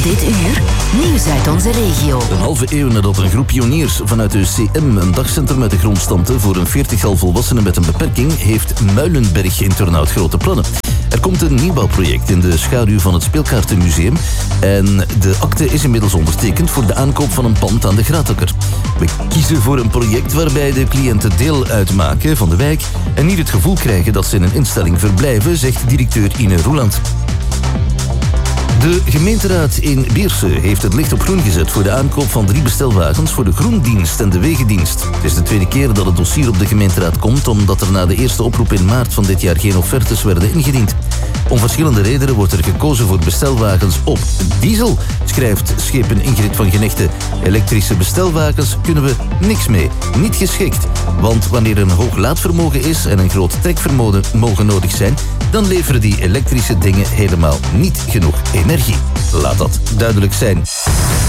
Dit uur, nieuws uit onze regio. Een halve eeuw nadat een groep pioniers vanuit de CM een dagcentrum uit de grond stampte voor een 40-tal volwassenen met een beperking, heeft Muilenberg Internaut grote plannen. Er komt een nieuwbouwproject in de schaduw van het Speelkaartenmuseum en de akte is inmiddels ondertekend voor de aankoop van een pand aan de Gratakker. We kiezen voor een project waarbij de cliënten deel uitmaken van de wijk en niet het gevoel krijgen dat ze in een instelling verblijven, zegt directeur Ine Roeland. De gemeenteraad in Beerse heeft het licht op groen gezet voor de aankoop van 3 bestelwagens voor de groendienst en de wegendienst. Het is de tweede keer dat het dossier op de gemeenteraad komt, omdat er na de eerste oproep in maart van dit jaar geen offertes werden ingediend. Om verschillende redenen wordt er gekozen voor bestelwagens op diesel, schrijft schepen Ingrid van Genechte. Elektrische bestelwagens kunnen we niks mee. Niet geschikt, want wanneer er een hoog laadvermogen is en een groot trekvermogen nodig zijn, dan leveren die elektrische dingen helemaal niet genoeg energie. Laat dat duidelijk zijn.